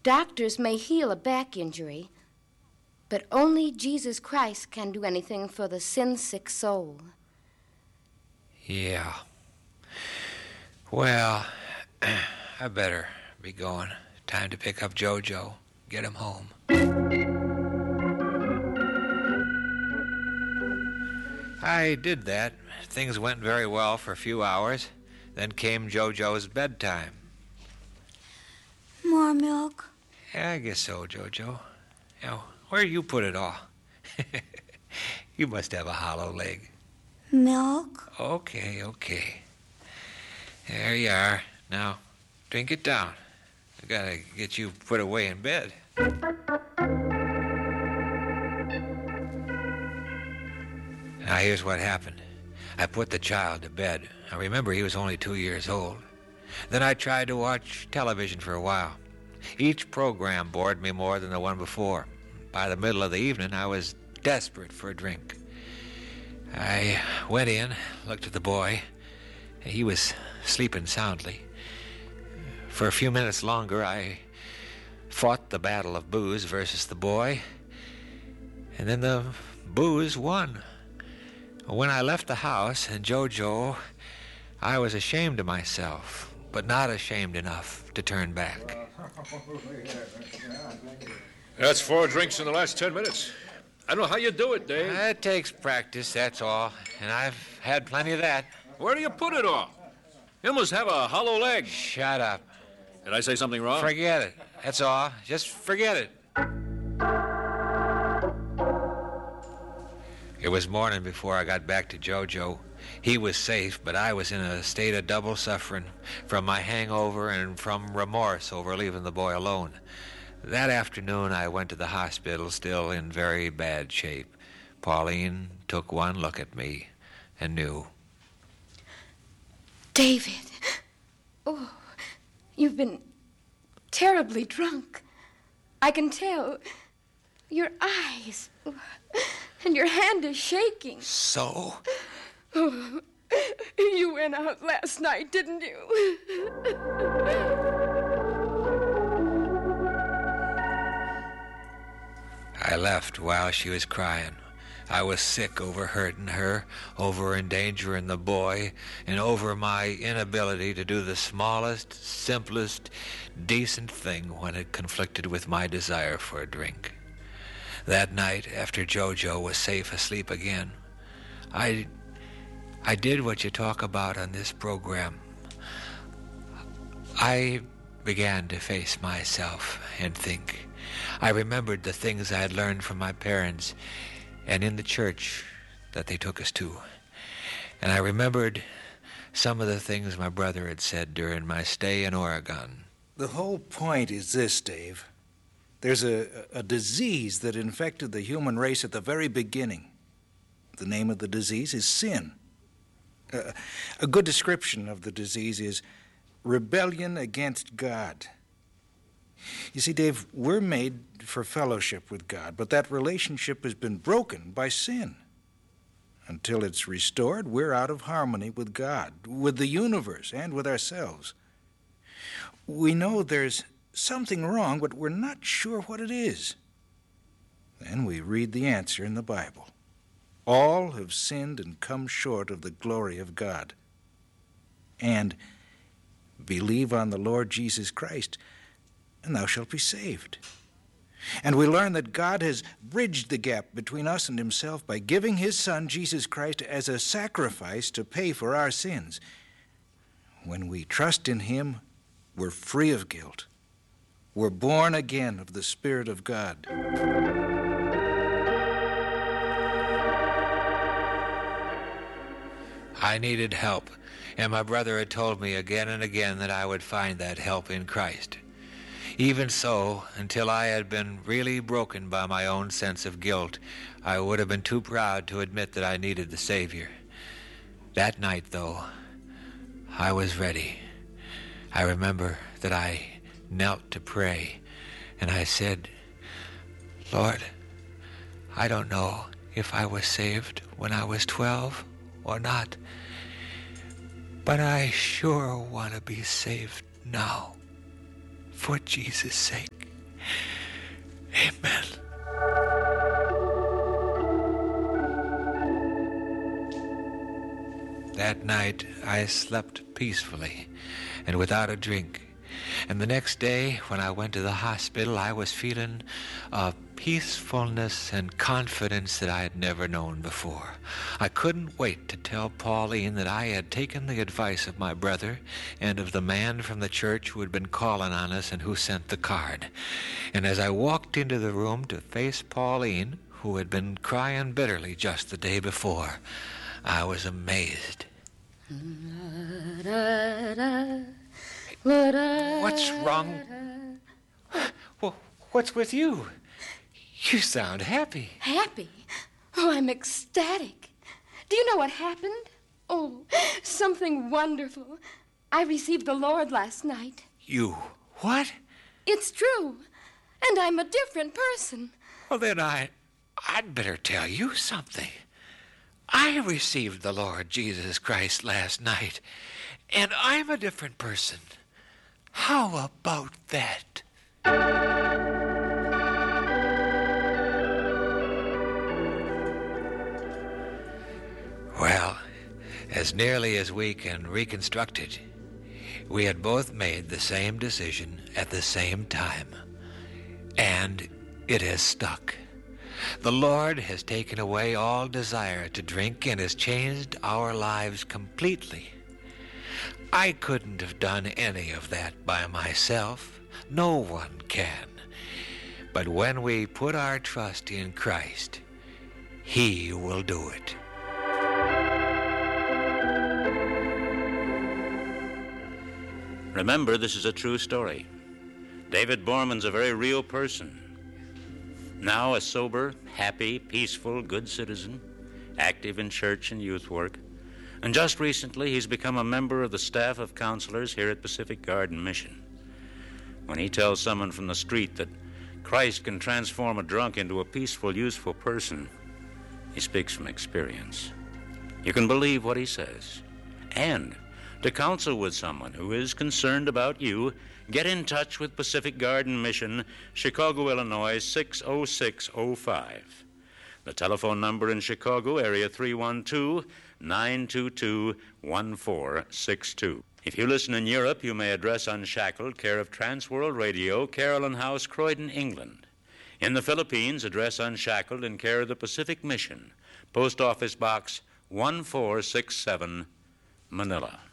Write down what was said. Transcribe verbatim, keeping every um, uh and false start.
Doctors may heal a back injury, but only Jesus Christ can do anything for the sin-sick soul. Yeah. Well, I better be going. Time to pick up JoJo, get him home. I did that. Things went very well for a few hours. Then came JoJo's bedtime. More milk? Yeah, I guess so, JoJo. Now, where you put it all? You must have a hollow leg. Milk? Okay, okay. There you are. Now, drink it down. I gotta get you put away in bed. Now, here's what happened. I put the child to bed. I remember he was only two years old. Then I tried to watch television for a while. Each program bored me more than the one before. By the middle of the evening, I was desperate for a drink. I went in, looked at the boy. He was sleeping soundly. For a few minutes longer, I fought the battle of booze versus the boy. And then the booze won. When I left the house and JoJo, I was ashamed of myself, but not ashamed enough to turn back. That's four drinks in the last ten minutes. I don't know how you do it, Dave. It takes practice, that's all. And I've had plenty of that. Where do you put it all? You must have a hollow leg. Shut up. Did I say something wrong? Forget it. That's all. Just forget it. It was morning before I got back to JoJo. He was safe, but I was in a state of double suffering from my hangover and from remorse over leaving the boy alone. That afternoon, I went to the hospital, still in very bad shape. Pauline took one look at me and knew. David, oh, you've been terribly drunk. I can tell. Your eyes, and your hand is shaking. So? Oh, you went out last night, didn't you? I left while she was crying. I was sick over hurting her, over endangering the boy, and over my inability to do the smallest, simplest, decent thing when it conflicted with my desire for a drink. That night, after JoJo was safe asleep again, I, I did what you talk about on this program. I began to face myself and think. I remembered the things I had learned from my parents and in the church that they took us to. And I remembered some of the things my brother had said during my stay in Oregon. The whole point is this, Dave. There's a, a disease that infected the human race at the very beginning. The name of the disease is sin. Uh, a good description of the disease is rebellion against God. You see, Dave, we're made for fellowship with God, but that relationship has been broken by sin. Until it's restored, we're out of harmony with God, with the universe, and with ourselves. We know there's something wrong, but we're not sure what it is. Then we read the answer in the Bible. All have sinned and come short of the glory of God. And believe on the Lord Jesus Christ, and thou shalt be saved. And we learn that God has bridged the gap between us and himself by giving his Son, Jesus Christ, as a sacrifice to pay for our sins. When we trust in him, we're free of guilt. We're born again of the Spirit of God. I needed help, and my brother had told me again and again that I would find that help in Christ. Even so, until I had been really broken by my own sense of guilt, I would have been too proud to admit that I needed the Savior. That night, though, I was ready. I remember that I knelt to pray, and I said, Lord, I don't know if I was saved when I was twelve or not, but I sure want to be saved now, for Jesus' sake. Amen. That night, I slept peacefully and without a drink. And the next day, when I went to the hospital, I was feeling a peacefulness and confidence that I had never known before. I couldn't wait to tell Pauline that I had taken the advice of my brother and of the man from the church who had been calling on us and who sent the card. And as I walked into the room to face Pauline, who had been crying bitterly just the day before, I was amazed. What's wrong? Well, what's with you? You sound happy. Happy? Oh, I'm ecstatic. Do you know what happened? Oh, something wonderful. I received the Lord last night. You what? It's true. And I'm a different person. Well, then I, I'd better tell you something. I received the Lord Jesus Christ last night, and I'm a different person. How about that? Well, as nearly as we can reconstruct it, we had both made the same decision at the same time, and it has stuck. The Lord has taken away all desire to drink and has changed our lives completely. I couldn't have done any of that by myself. No one can. But when we put our trust in Christ, He will do it. Remember, this is a true story. David Borman's a very real person. Now a sober, happy, peaceful, good citizen, active in church and youth work. And just recently, he's become a member of the staff of counselors here at Pacific Garden Mission. When he tells someone from the street that Christ can transform a drunk into a peaceful, useful person, he speaks from experience. You can believe what he says. And to counsel with someone who is concerned about you, get in touch with Pacific Garden Mission, Chicago, Illinois, six oh six oh five. The telephone number in Chicago, area three one two, nine two two, one four six two. If you listen in Europe, you may address Unshackled, care of Transworld Radio, Carolyn House, Croydon, England. In the Philippines, address Unshackled in care of the Pacific Mission, Post Office Box one four six seven, Manila.